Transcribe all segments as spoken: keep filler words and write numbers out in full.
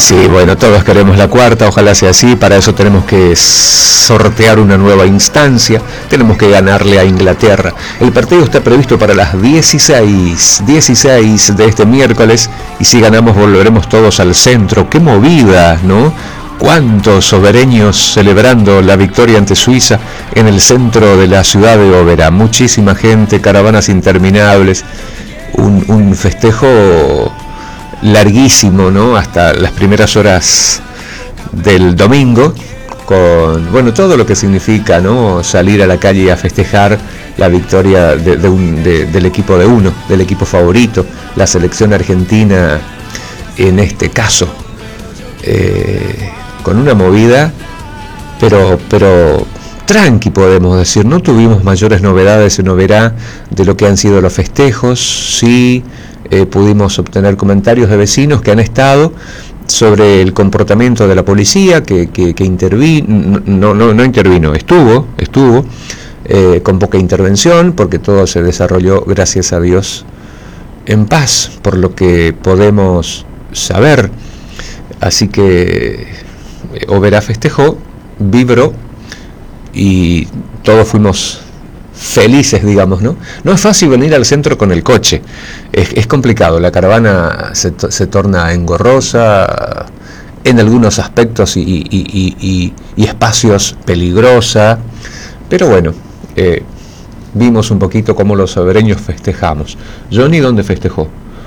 sí, bueno, todos queremos la cuarta, ojalá sea así, para eso tenemos que sortear una nueva instancia, tenemos que ganarle a Inglaterra. El partido está previsto para las dieciséis de este miércoles, y si ganamos volveremos todos al centro. ¡Qué movida!, ¿no? Cuántos sobereños celebrando la victoria ante Suiza en el centro de la ciudad de Oberá. Muchísima gente, caravanas interminables, un, un festejo larguísimo, ¿no? Hasta las primeras horas del domingo, con, bueno, todo lo que significa, ¿no? Salir a la calle a festejar la victoria de, de un, de, del equipo de uno, del equipo favorito, la selección argentina en este caso. Eh, con una movida, pero pero tranqui, podemos decir. No tuvimos mayores novedades en Oberá de lo que han sido los festejos. Sí, eh, pudimos obtener comentarios de vecinos que han estado sobre el comportamiento de la policía, que, que, que intervino, no, no, no intervino, estuvo, estuvo eh, con poca intervención, porque todo se desarrolló, gracias a Dios, en paz, por lo que podemos saber. Así que Oberá festejó, vibró, y todos fuimos felices, digamos, ¿no? No es fácil venir al centro con el coche, es, es complicado, la caravana se, se torna engorrosa, en algunos aspectos y, y, y, y, y espacios peligrosa, pero bueno, eh, vimos un poquito cómo los sobereños festejamos. Johnny, ¿dónde festejó?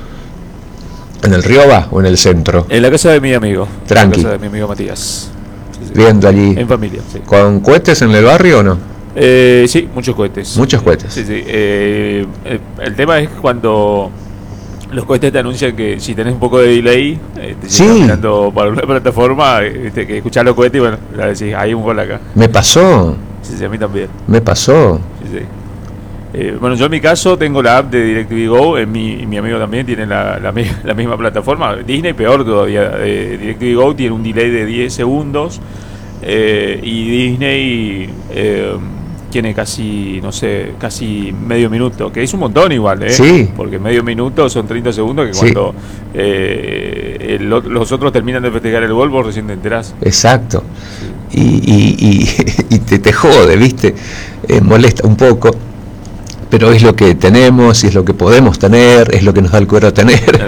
¿En el Rioba o en el centro? En la casa de mi amigo. Tranqui. En la casa de mi amigo Matías. Sí, sí. Viendo allí. En familia, sí. ¿Con cohetes en el barrio o no? Eh, sí, muchos cohetes. Muchos cohetes. Sí, sí. Eh, el, el tema es cuando los cohetes te anuncian que si tenés un poco de delay, eh, te sí. estás mirando para una plataforma, eh, te, que escuchás los cohetes y bueno, la decís, hay un gol acá. Me pasó. Sí, sí, a mí también. Me pasó. Sí, sí. Eh, bueno, yo en mi caso tengo la app de DirecTV Go, en mi, mi amigo también tiene la, la, la misma plataforma. Disney peor todavía, eh, DirecTV Go tiene un delay de diez segundos eh, y Disney eh, tiene casi, no sé, casi medio minuto, que es un montón igual, ¿eh? Sí. Porque medio minuto son treinta segundos que cuando sí. eh, el, los otros terminan de festejar el gol vos recién te enterás. Exacto. Sí. Y, y, y, y te, te jode, ¿viste? Eh, molesta un poco. Pero es lo que tenemos y es lo que podemos tener, es lo que nos da el cuero tener. Claro.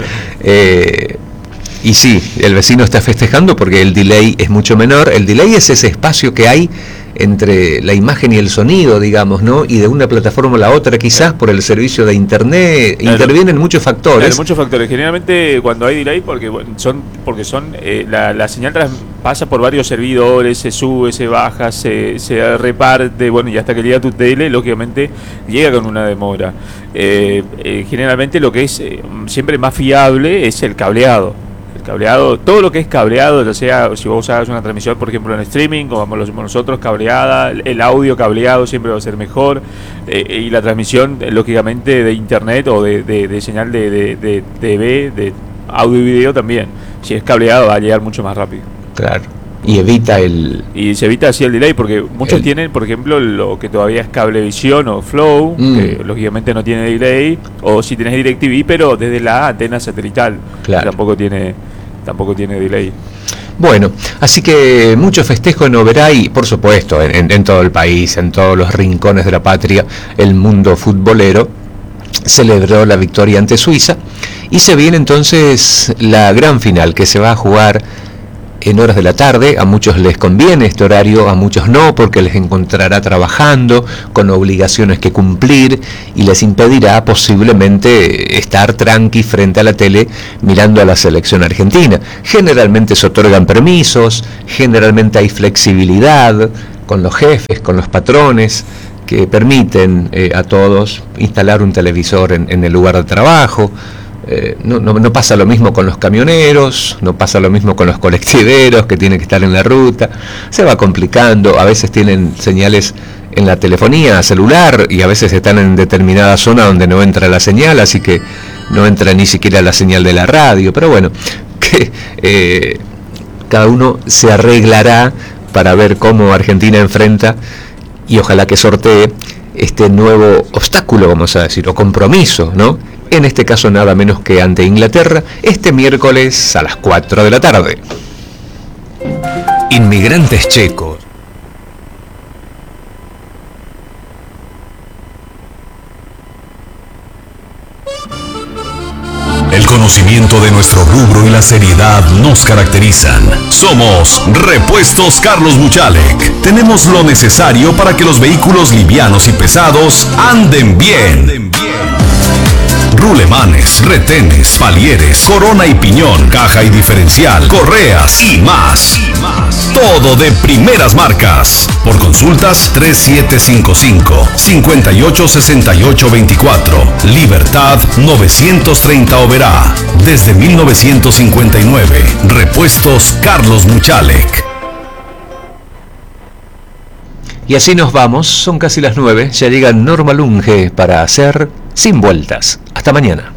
Eh, y sí, el vecino está festejando porque el delay es mucho menor. El delay es ese espacio que hay entre la imagen y el sonido, digamos, ¿no? Y de una plataforma a la otra, quizás por el servicio de internet, claro. Intervienen muchos factores. Claro, muchos factores. Generalmente cuando hay delay, porque bueno, son, porque son eh, la, la señal tras, pasa por varios servidores, se sube, se baja, se, se reparte, bueno, y hasta que llega tu tele, lógicamente llega con una demora. Eh, eh, generalmente lo que es eh, siempre más fiable es el cableado. Cableado, todo lo que es cableado, ya sea si vos hagas una transmisión, por ejemplo, en streaming, como lo hacemos nosotros, cableada, el audio cableado siempre va a ser mejor, eh, y la transmisión, lógicamente, de internet o de, de, de señal de, de, de T V, de audio y video también. Si es cableado, va a llegar mucho más rápido. Claro. Y evita el... Y se evita así el delay, porque muchos el... tienen, por ejemplo, lo que todavía es Cablevisión o Flow, mm. que lógicamente no tiene delay, o si tenés DirecTV, pero desde la antena satelital, claro. tampoco tiene... tampoco tiene delay. Bueno, así que mucho festejo en Oberá y, por supuesto, en, en, en todo el país, en todos los rincones de la patria, el mundo futbolero celebró la victoria ante Suiza, y se viene entonces la gran final que se va a jugar en horas de la tarde. A muchos les conviene este horario, a muchos no, porque les encontrará trabajando, con obligaciones que cumplir, y les impedirá posiblemente estar tranqui frente a la tele mirando a la selección argentina. Generalmente se otorgan permisos, generalmente hay flexibilidad con los jefes, con los patrones, que permiten eh, a todos instalar un televisor en, en el lugar de trabajo. Eh, no, no, no pasa lo mismo con los camioneros, no pasa lo mismo con los colectiveros que tienen que estar en la ruta. Se va complicando, a veces tienen señales en la telefonía celular y a veces están en determinada zona donde no entra la señal, así que no entra ni siquiera la señal de la radio. Pero bueno, que eh, cada uno se arreglará para ver cómo Argentina enfrenta, y ojalá que sortee este nuevo obstáculo, vamos a decir, o compromiso, ¿no?, en este caso nada menos que ante Inglaterra, este miércoles a las cuatro de la tarde. Inmigrantes checos. El conocimiento de nuestro rubro y la seriedad nos caracterizan. Somos Repuestos Carlos Muchalek. Tenemos lo necesario para que los vehículos livianos y pesados anden bien. Rulemanes, retenes, palieres, corona y piñón, caja y diferencial, correas y más. Todo de primeras marcas. Por consultas tres siete cinco cinco, cinco ocho seis ocho dos cuatro. Libertad novecientos treinta Oberá. Desde mil novecientos cincuenta y nueve. Repuestos Carlos Muchalek. Y así nos vamos, son casi las nueve, ya llega Norma Lunge para hacer Sin Vueltas. Hasta mañana.